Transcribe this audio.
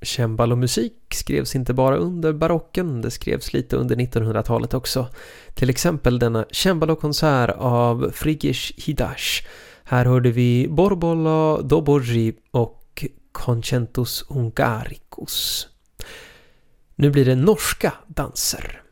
Cembalomusik skrevs inte bara under barocken, det skrevs lite under 1900-talet också. Till exempel denna cembalokonsert av Frigyes Hidash. Här hörde vi Borbolla Doborgi och Concentus Hungaricus. Nu blir det norska danser.